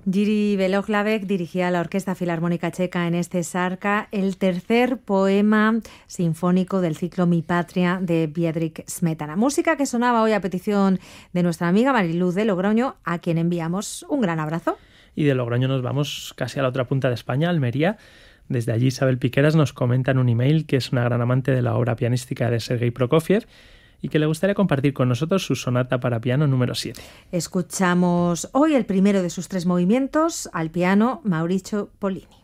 Jiří Belohlavek dirigía la Orquesta Filarmónica Checa en este Sarka, el tercer poema sinfónico del ciclo Mi Patria de Bedřich Smetana. Música que sonaba hoy a petición de nuestra amiga Mariluz de Logroño, a quien enviamos un gran abrazo. Y de Logroño nos vamos casi a la otra punta de España, Almería. Desde allí Isabel Piqueras nos comenta en un email que es una gran amante de la obra pianística de Sergei Prokofiev y que le gustaría compartir con nosotros su sonata para piano número 7. Escuchamos hoy el primero de sus 3 movimientos al piano Mauricio Pollini.